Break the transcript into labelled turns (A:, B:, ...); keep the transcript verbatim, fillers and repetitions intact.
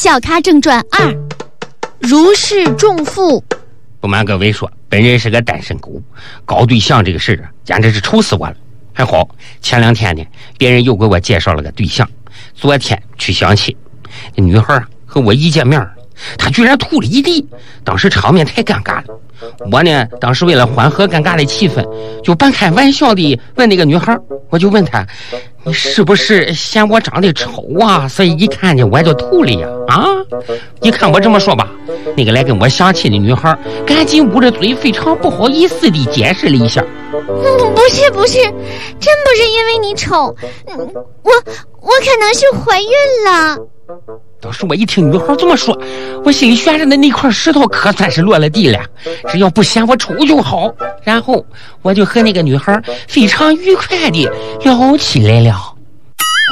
A: 小咖正传二，如释重负。
B: 不瞒各位说，本人是个单身狗，搞对象这个事啊，简直是愁死我了。还好前两天呢，别人又给我介绍了个对象，昨天去相亲，这女孩啊和我一见面，她居然吐了一地，当时场面太尴尬了。我呢，当时为了缓和尴尬的气氛，就半开玩笑地问那个女孩，我就问她，你是不是嫌我长得丑啊，所以一看见我就吐了呀？啊！一看我这么说吧，那个来跟我相亲的女孩赶紧捂着嘴，非常不好意思地解释了一下。
A: 嗯，不是不是，真不是因为你丑，嗯，我我可能是怀孕了。
B: 当时我一听女孩这么说，我心里悬着的那块石头可算是落了地了，只要不嫌我丑就好。然后我就和那个女孩非常愉快地聊起来了。